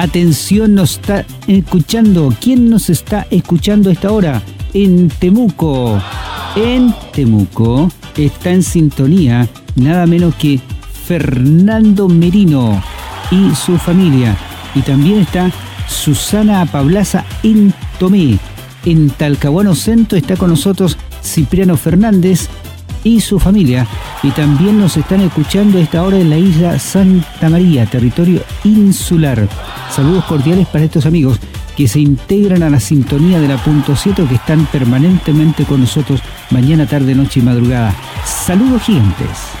Atención, nos está escuchando. ¿Quién nos está escuchando a esta hora? En Temuco. En Temuco está en sintonía nada menos que Fernando Merino y su familia. Y también está Susana Pablaza en Tomé. En Talcahuano Centro está con nosotros Cipriano Fernández y su familia. Y también nos están escuchando a esta hora en la isla Santa María, territorio insular. Saludos cordiales para estos amigos que se integran a la sintonía de la Punto 7 o que están permanentemente con nosotros mañana, tarde, noche y madrugada. Saludos gigantes.